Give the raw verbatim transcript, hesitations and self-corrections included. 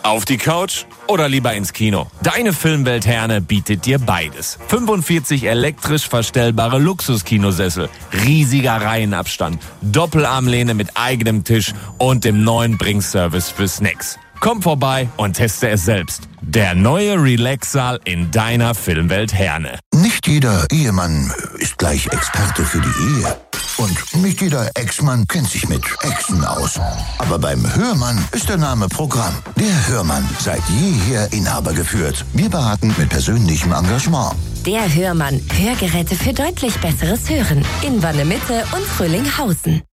Auf die Couch oder lieber ins Kino? Deine Filmwelt Herne bietet dir beides. fünfundvierzig elektrisch verstellbare Luxuskinosessel, riesiger Reihenabstand, Doppelarmlehne mit eigenem Tisch und dem neuen Bringservice für Snacks. Komm vorbei und teste es selbst. Der neue Relax-Saal in deiner Filmwelt Herne. Nicht jeder Ehemann ist gleich Experte für die Ehe. Und nicht jeder Ex-Mann kennt sich mit Exen aus. Aber beim Hörmann ist der Name Programm. Der Hörmann, seit jeher Inhaber geführt. Wir beraten mit persönlichem Engagement. Der Hörmann. Hörgeräte für deutlich besseres Hören. In Wanne-Mitte und Fröhlinghausen.